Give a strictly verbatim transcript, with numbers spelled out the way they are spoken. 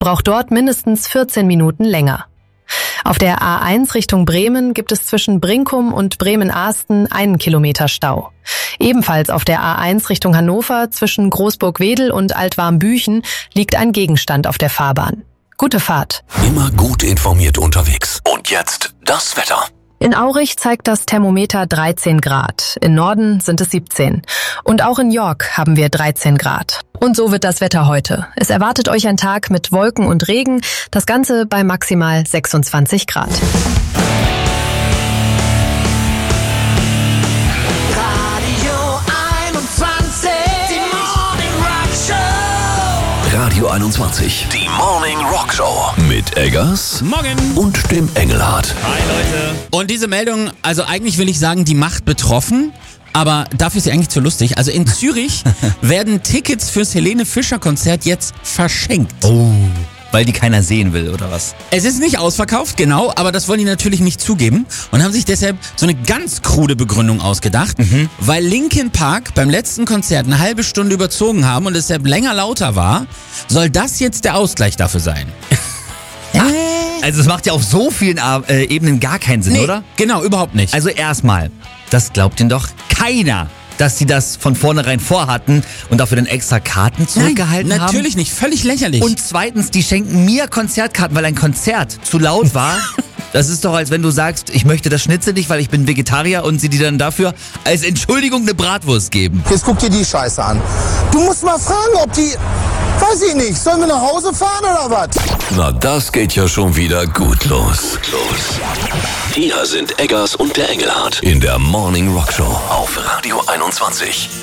braucht dort mindestens vierzehn Minuten länger. Auf der A eins Richtung Bremen gibt es zwischen Brinkum und Bremen-Ahsten einen Kilometer Stau. Ebenfalls auf der A eins Richtung Hannover zwischen Großburg-Wedel und Altwarmbüchen liegt ein Gegenstand auf der Fahrbahn. Gute Fahrt. Immer gut informiert unterwegs. Und jetzt das Wetter. In Aurich zeigt das Thermometer dreizehn Grad. Im Norden sind es siebzehn. Und auch in York haben wir dreizehn Grad. Und so wird das Wetter heute. Es erwartet euch ein Tag mit Wolken und Regen. Das Ganze bei maximal sechsundzwanzig Grad. Radio einundzwanzig, die Morning Rock Show mit Eggers Morgen und dem Engelhardt. Hi Leute. Und diese Meldung, also eigentlich will ich sagen, die macht betroffen, aber dafür ist sie eigentlich zu lustig. Also in Zürich werden Tickets fürs Helene Fischer Konzert jetzt verschenkt. Oh, weil die keiner sehen will, oder was? Es ist nicht ausverkauft, genau, aber das wollen die natürlich nicht zugeben und haben sich deshalb so eine ganz krude Begründung ausgedacht, mhm. weil Linkin Park beim letzten Konzert eine halbe Stunde überzogen haben und deshalb länger lauter war, soll das jetzt der Ausgleich dafür sein. Ja. Also es macht ja auf so vielen äh, Ebenen gar keinen Sinn, nee, oder? Genau, überhaupt nicht. Also erstmal, das glaubt ihnen doch keiner, dass sie das von vornherein vorhatten und dafür dann extra Karten zurückgehalten Nein, haben. Natürlich nicht, völlig lächerlich. Und zweitens, die schenken mir Konzertkarten, weil ein Konzert zu laut war. Das ist doch, als wenn du sagst, ich möchte das Schnitzel nicht, weil ich bin Vegetarier und sie dir dann dafür als Entschuldigung eine Bratwurst geben. Jetzt guck dir die Scheiße an. Du musst mal fragen, ob die... Weiß ich nicht. Sollen wir nach Hause fahren oder was? Na, das geht ja schon wieder gut los. Gut los. Hier sind Eggers und der Engelhardt in der Morning Rock Show auf Radio einundzwanzig.